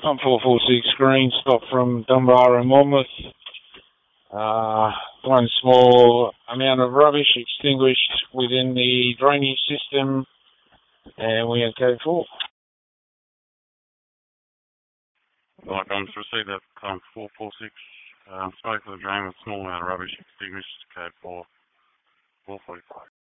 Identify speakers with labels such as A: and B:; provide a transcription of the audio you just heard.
A: Pump 446 green, stop from Dunbar and Monmouth. One small amount of rubbish extinguished within the drainage system, and we have code 4.
B: Like I'm to receive that pump 446. Spoke to the drain with small amount of rubbish extinguished, code 4, 445.